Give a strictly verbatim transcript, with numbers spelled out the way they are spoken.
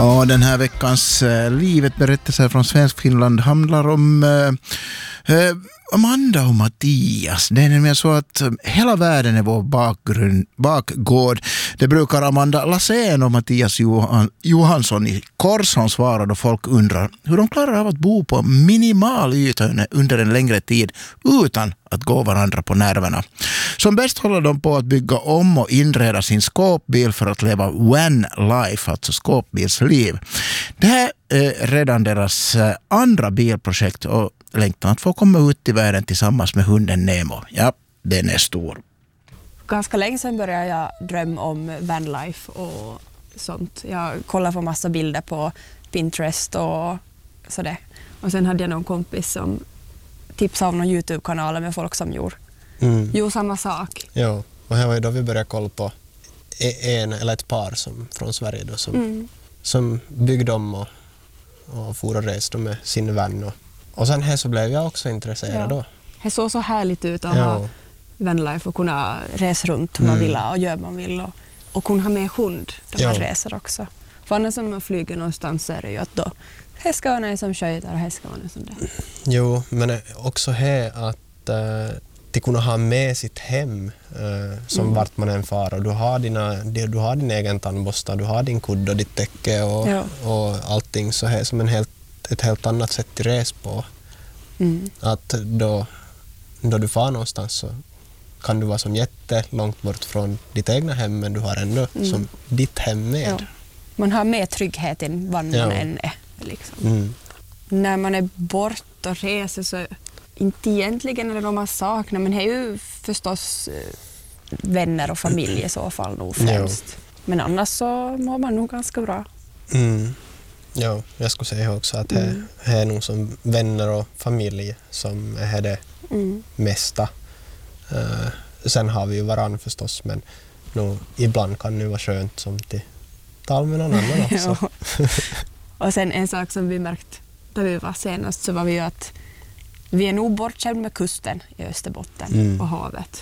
Och den här veckans äh, livet berättelser från Svensk Finland handlar om äh, äh, Amanda och Mattias. Det är nämligen så att hela världen är vår bakgrund, bakgård. Det brukar Amanda Lassén och Mattias Johan, Johansson i Korsholm svara då folk undrar hur de klarar av att bo på minimal yta under en längre tid utan att gå varandra på nerverna. Som bäst håller de på att bygga om och inreda sin skåpbil för att leva van life, alltså skåpbilsliv. Det här är redan deras andra bilprojekt och längtan att få komma ut i världen tillsammans med hunden Nemo. Ja, den är stor. Ganska länge sedan började jag drömma om vanlife och sånt. Jag kollade på massa bilder på Pinterest och sådär. Och sen hade jag någon kompis som tipsade om någon YouTube-kanal med folk som gjorde. Mm. Jo, samma sak. Ja, och här var ju då vi började kolla på en eller ett par som, från Sverige då, som, mm. som byggde om och, och for och reste med sin vän. Och, och sen här så blev jag också intresserad ja. då. Det såg så härligt ut att ja. ha vanlife och kunna resa runt hur man mm. vill och göra man vill. Och, och kunna ha med hund när man ja. reser också. För annars om man flyger någonstans så är det ju att då här ska vara en som sköter och här ska vara en som det. Jo, men också här att äh, till kunna ha med sitt hem äh, som mm. vart man än far. Och du har, dina, du har din egen tandborsta, du har din kudd och ditt täcke och, ja. och allting så här som en helt, ett helt annat sätt till res på. Mm. Att då, då du far någonstans så kan du vara som jättelångt bort från ditt egna hem men du har ändå mm. som ditt hem med. Ja. Man har mer trygghet än vad man ja. än är. Liksom. Mm. När man är bort och reser så inte egentligen är det vad man saknar men det är ju förstås vänner och familj i så fall nog främst. Ja. Men annars så mår man nog ganska bra. Mm. Ja, jag skulle säga också att det mm. är nog som vänner och familj som är det mm. mesta. Uh, sen har vi ju varann förstås men nog, ibland kan det vara skönt som till tal med någon annan också. Och sen en sak som vi märkt när vi var senast så var vi ju att vi är nog bortskämda med kusten i Österbotten mm. och havet.